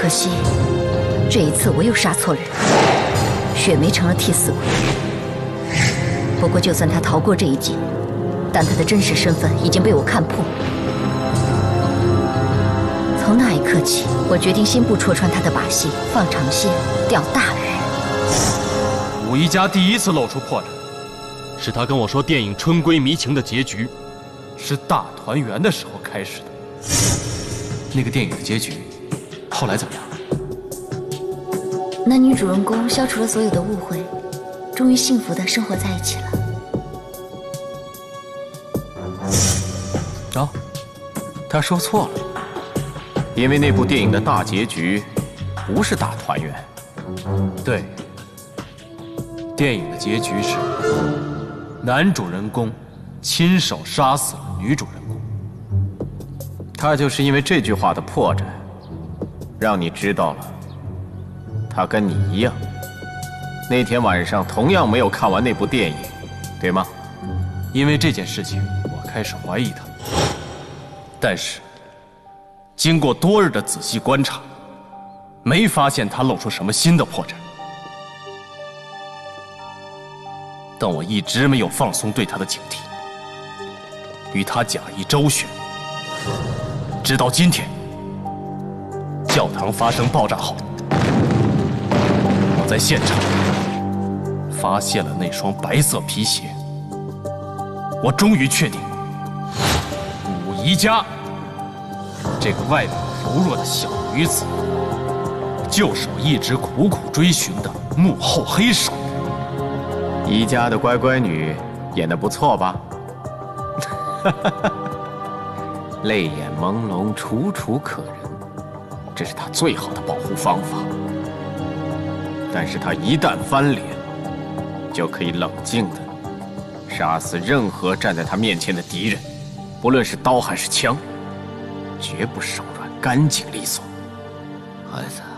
惜，这一次我又杀错人，雪梅成了替死鬼。不过，就算他逃过这一劫，但他的真实身份已经被我看破。从那一刻起，我决定先不戳穿他的把戏，放长线钓大鱼。 武一家第一次露出破绽，是他跟我说电影《春闺迷情》的结局是大团圆的时候开始的。那个电影的结局后来怎么样？ 男女主人公消除了所有的误会，终于幸福的生活在一起了。 哦，他说错了，因为那部电影的大结局不是大团圆。 对，电影的结局是男主人公亲手杀死了女主人公。 他就是因为这句话的破绽，让你知道了，他跟你一样，那天晚上同样没有看完那部电影，对吗？ 因为这件事情，我开始怀疑他。但是，经过多日的仔细观察，没发现他露出什么新的破绽。但我一直没有放松对他的警惕，与他假意周旋，直到今天，教堂发生爆炸后，我在现场发现了那双白色皮鞋。我终于确定，武宜家这个外表柔弱的小女子，就是我一直苦苦追寻的幕后黑手。 宜家的乖乖女演得不错吧？泪眼朦胧，楚楚可人，这是她最好的保护方法。但是她一旦翻脸，就可以冷静地杀死任何站在她面前的敌人，不论是刀还是枪，绝不手软，干净利索。 孩子，